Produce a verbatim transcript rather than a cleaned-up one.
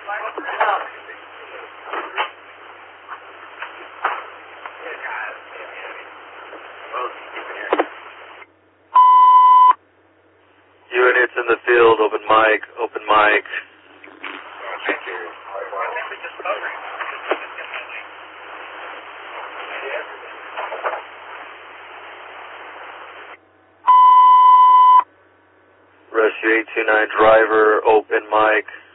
Units in the field, open mic, open mic. Rescue eight two nine driver, open mic.